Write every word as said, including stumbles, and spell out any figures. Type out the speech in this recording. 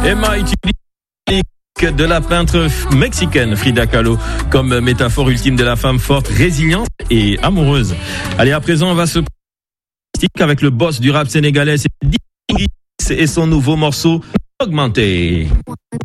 Emma utilise de la peintre mexicaine Frida Kahlo comme métaphore ultime de la femme forte, résiliente et amoureuse. Allez, à présent, on va se avec le boss du rap sénégalais, c'est D J et son nouveau morceau Augmenté.